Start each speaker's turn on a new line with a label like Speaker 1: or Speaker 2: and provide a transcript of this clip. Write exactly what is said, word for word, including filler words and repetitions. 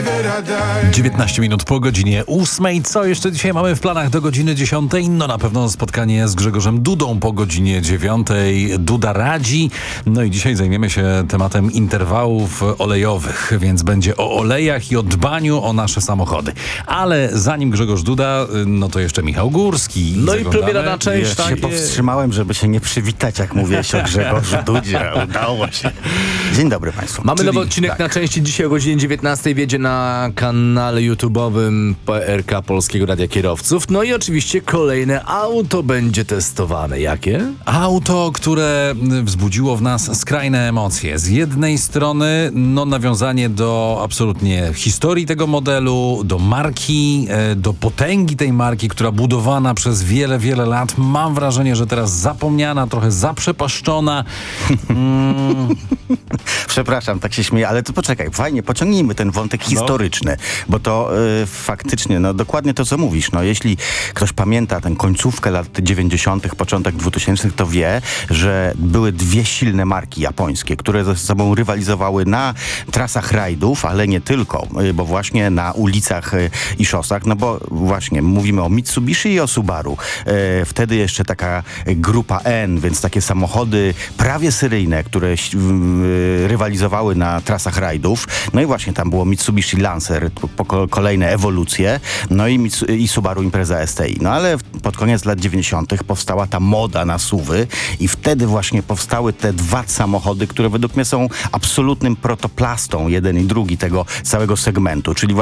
Speaker 1: dziewiętnaście minut po godzinie ósmej. Co jeszcze dzisiaj mamy w planach do godziny dziesiątej? No na pewno spotkanie z Grzegorzem Dudą po godzinie dziewiątej. Duda radzi. No i dzisiaj zajmiemy się tematem interwałów olejowych, więc będzie o olejach i o dbaniu o nasze samochody. Ale zanim Grzegorz Duda, no to jeszcze Michał Górski.
Speaker 2: No i premiera na część.
Speaker 3: Ja się powstrzymałem, żeby się nie przywitać, jak mówiłeś o Grzegorzu Dudzie. Udało się. Dzień dobry Państwu.
Speaker 2: Mamy
Speaker 1: Czyli-
Speaker 2: nowy odcinek
Speaker 1: tak.
Speaker 2: na części. Dzisiaj o godzinie dziewiętnastej wiedzie na kanale YouTube'owym P R K Polskiego Radia Kierowców. No i oczywiście kolejne auto będzie testowane. Jakie?
Speaker 1: Auto, które wzbudziło w nas skrajne emocje. Z jednej strony no nawiązanie do absolutnie historii tego modelu, do marki, e, do potęgi tej marki, która budowana przez wiele, wiele lat. Mam wrażenie, że teraz zapomniana, trochę zaprzepaszczona. Mm,
Speaker 3: Przepraszam, tak się śmieję, ale to poczekaj, fajnie, pociągnijmy ten wątek historyczny, bo to y, faktycznie, no dokładnie to, co mówisz. No jeśli ktoś pamięta tę końcówkę lat dziewięćdziesiątych, początek dwutysięcznych, to wie, że były dwie silne marki japońskie, które ze sobą rywalizowały na trasach rajdów, ale nie tylko, y, bo właśnie na ulicach y, i szosach, no bo właśnie mówimy o Mitsubishi i o Subaru. Y, wtedy jeszcze taka grupa N, więc takie samochody prawie seryjne, które y, rywalizowały na trasach rajdów. No i właśnie tam było Mitsubishi Lancer, po, po kolejne ewolucje, no i, Mitsu, i Subaru Impreza S T I. No ale pod koniec lat dziewięćdziesiątych powstała ta moda na suwy i wtedy właśnie powstały te dwa samochody, które według mnie są absolutnym protoplastą, jeden i drugi tego całego segmentu, czyli